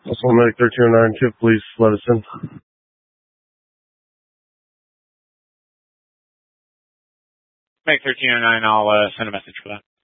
Also, Medic 1309, Kip, please let us in. Medic 1309, I'll send a message for that.